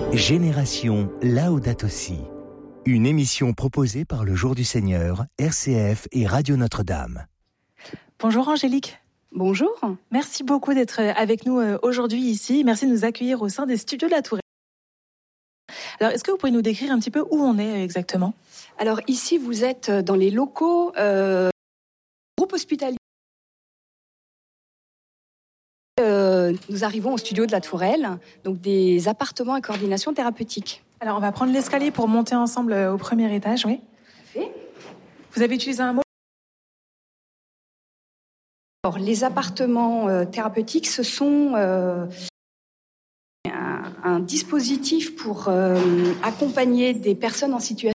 Génération Laudato Si. Une émission proposée par le Jour du Seigneur, RCF et Radio Notre-Dame. Bonjour Angélique. Bonjour. Merci beaucoup d'être avec nous aujourd'hui ici. Merci de nous accueillir au sein des studios de la Tourelle. Alors, est-ce que vous pouvez nous décrire un petit peu où on est exactement ? Alors ici, vous êtes dans les locaux groupe hospitalier. Nous arrivons au studio de la Tourelle, donc des appartements à coordination thérapeutique. Alors, on va prendre l'escalier pour monter ensemble au premier étage, oui. Vous avez utilisé un mot ? Alors, les appartements thérapeutiques, ce sont un dispositif pour accompagner des personnes en situation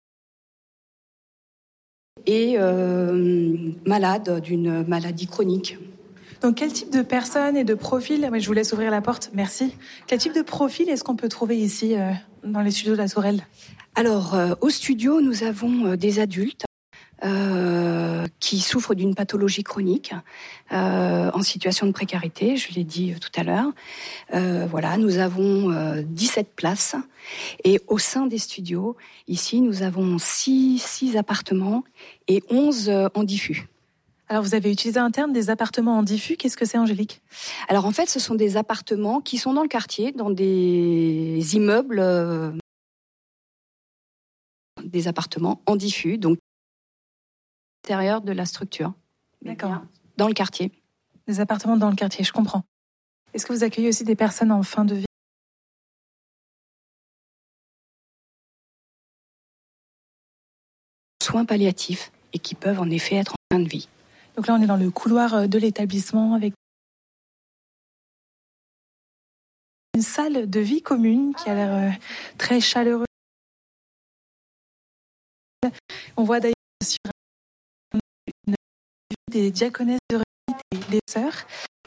et malades d'une maladie chronique. Donc, quel type de personnes et de profils ? Je vous laisse ouvrir la porte, merci. Quel type de profil est-ce qu'on peut trouver ici dans les studios de la Tourelle ? Alors, au studio, nous avons des adultes qui souffrent d'une pathologie chronique en situation de précarité, je l'ai dit tout à l'heure. Voilà, nous avons 17 places et au sein des studios, ici, nous avons 6 appartements et 11 en diffus. Alors, vous avez utilisé un terme des appartements en diffus. Qu'est-ce que c'est, Angélique ? Alors, en fait, ce sont des appartements qui sont dans le quartier, dans des immeubles, des appartements en diffus, donc à l'intérieur de la structure. D'accord. Dans le quartier. Des appartements dans le quartier, je comprends. Est-ce que vous accueillez aussi des personnes en fin de vie ? Soins palliatifs et qui peuvent en effet être en fin de vie. Donc là, on est dans le couloir de l'établissement avec une salle de vie commune qui a l'air très chaleureuse. On voit d'ailleurs sur une des diaconesses de Réussite et des sœurs.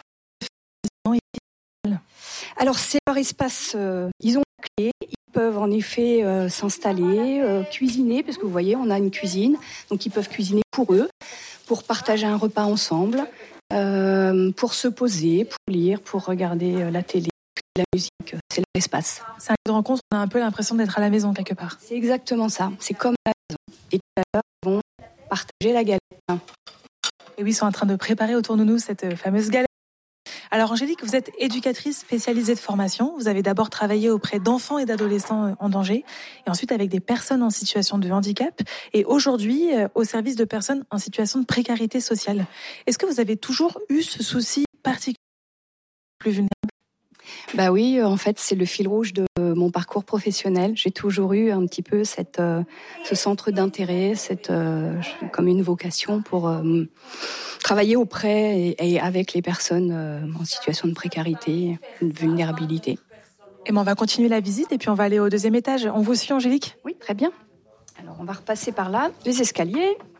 Alors, c'est leur espace. Ils ont la clé. Ils peuvent en effet s'installer, cuisiner, parce que vous voyez, on a une cuisine. Donc, ils peuvent cuisiner pour eux, pour partager un repas ensemble, pour se poser, pour lire, pour regarder la télé, la musique. C'est leur espace. C'est un lieu de rencontre, on a un peu l'impression d'être à la maison quelque part. C'est exactement ça. C'est comme à la maison. Et tout à l'heure, ils vont partager la galette. Et oui, ils sont en train de préparer autour de nous cette fameuse galette. Alors Angélique, vous êtes éducatrice spécialisée de formation. Vous avez d'abord travaillé auprès d'enfants et d'adolescents en danger, et ensuite avec des personnes en situation de handicap, et aujourd'hui au service de personnes en situation de précarité sociale. Est-ce que vous avez toujours eu ce souci particulier plus vulnérable ? Bah oui, en fait, c'est le fil rouge de mon parcours professionnel. J'ai toujours eu un petit peu ce centre d'intérêt, comme une vocation pour travailler auprès et avec les personnes en situation de précarité, de vulnérabilité. Et on va continuer la visite et puis on va aller au deuxième étage. On vous suit, Angélique ? Oui, très bien. Alors, on va repasser par là, les escaliers.